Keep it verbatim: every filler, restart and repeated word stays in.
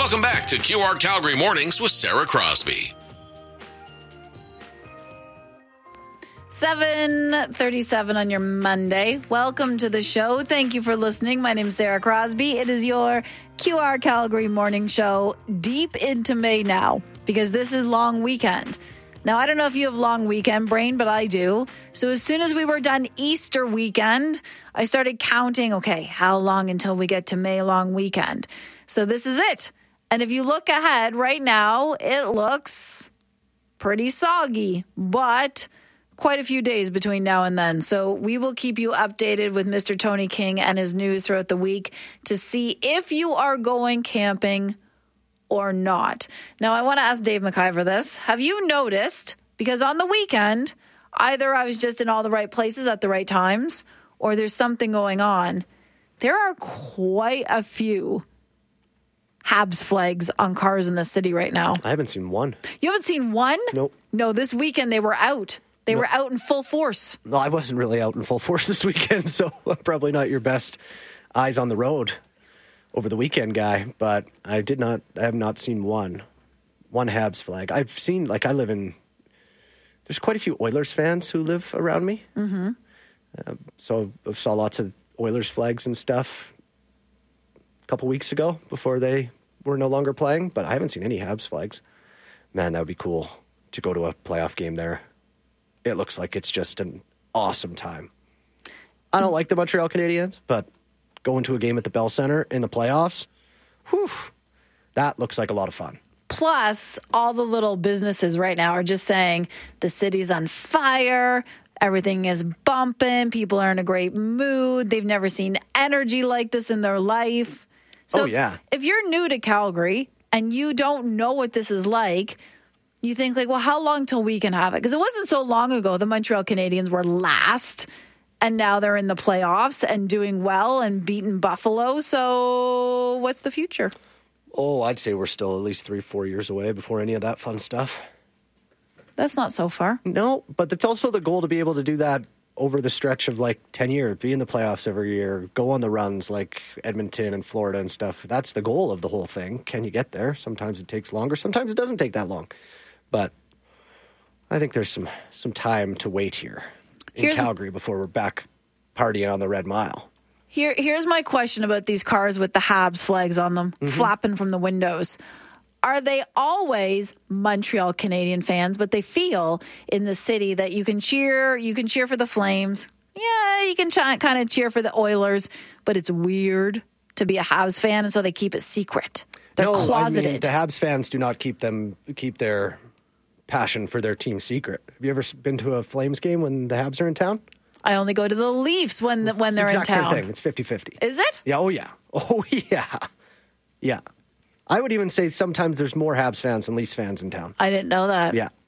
Welcome back to Q R Calgary Mornings with Sarah Crosby. seven thirty-seven on your Monday. Welcome to the show. Thank you for listening. My name is Sarah Crosby. It is your Q R Calgary morning show deep into May now because this is long weekend. Now, I don't know if you have long weekend brain, but I do. So as soon as we were done Easter weekend, I started counting, okay, how long until we get to May long weekend? So this is it. And if you look ahead right now, it looks pretty soggy, but quite a few days between now and then. So we will keep you updated with Mister Tony King and his news throughout the week to see if you are going camping or not. Now, I want to ask Dave McIver this. Have you noticed, because on the weekend, either I was just in all the right places at the right times or there's something going on, there are quite a few Habs flags on cars in the city right now. I haven't seen one. You haven't seen one? Nope. No, this weekend they were out. They No. were out in full force. No, I wasn't really out in full force this weekend, so I'm probably not your best eyes on the road over the weekend guy, but I did not, I have not seen one, one Habs flag. I've seen, like I live in, there's quite a few Oilers fans who live around me. Mm-hmm. Uh, so I saw lots of Oilers flags and stuff a couple weeks ago before they were no longer playing, but I haven't seen any Habs flags. Man, that would be cool to go to a playoff game there. It looks like it's just an awesome time. I don't like the Montreal Canadiens, but going to a game at the Bell Center in the playoffs, whew, that looks like a lot of fun. Plus, all the little businesses right now are just saying the city's on fire, everything is bumping, people are in a great mood, they've never seen energy like this in their life. So Oh, yeah. if, if you're new to Calgary and you don't know what this is like, you think like, well, how long till we can have it? Because it wasn't so long ago the Montreal Canadiens were last, and now they're in the playoffs and doing well and beating Buffalo. So what's the future? Oh, I'd say we're still at least three, four years away before any of that fun stuff. That's not so far. No, but it's also the goal to be able to do that over the stretch of like ten years, be in the playoffs every year, go on the runs like Edmonton and Florida and stuff. That's the goal of the whole thing. Can you get there? Sometimes it takes longer. Sometimes it doesn't take that long. But I think there's some, some time to wait here in Here's, Calgary before we're back partying on the Red Mile. Here, here's my question about these cars with the Habs flags on them, mm-hmm. flapping from the windows. Are they always Montreal Canadian fans, but they feel in the city that you can cheer, you can cheer for the Flames. Yeah, you can ch- kind of cheer for the Oilers, but it's weird to be a Habs fan, and so they keep it secret. They're no, closeted. I mean, the Habs fans do not keep them keep their passion for their team secret. Have you ever been to a Flames game when the Habs are in town? I only go to the Leafs when the, when they're it's the in exact town. Same thing. It's fifty-fifty. Is it? Yeah. Oh, yeah. Oh, yeah. Yeah. I would even say sometimes there's more Habs fans than Leafs fans in town. I didn't know that. Yeah.